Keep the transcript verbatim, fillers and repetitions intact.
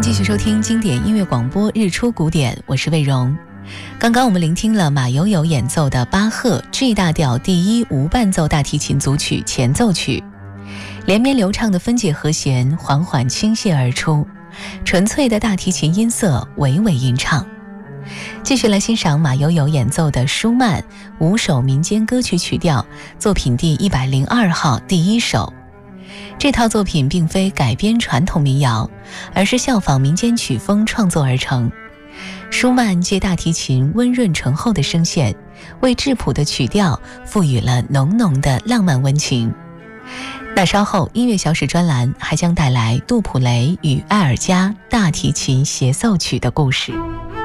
继续收听经典音乐广播日出古典，我是魏荣。刚刚我们聆听了马友友演奏的巴赫 G 大调第一无伴奏大提琴组曲前奏曲，连绵流畅的分解和弦缓缓倾泻而出，纯粹的大提琴音色娓娓吟唱。继续来欣赏马友友演奏的舒曼五首民间歌曲曲调作品第一百零二号第一首。这套作品并非改编传统民谣，而是效仿民间曲风创作而成。舒曼借大提琴温润醇厚的声线，为质朴的曲调赋予了浓浓的浪漫温情。那稍后音乐小史专栏还将带来杜普雷与艾尔加大提琴协奏曲的故事。